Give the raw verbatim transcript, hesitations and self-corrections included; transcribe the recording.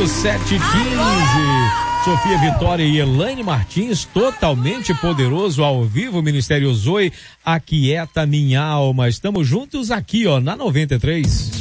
minutos, sete e quinze. Sofia Vitória e Elaine Martins, Totalmente Poderoso, ao vivo, Ministério Zoe, Aquieta Minha Alma. Estamos juntos aqui, ó, na noventa e três.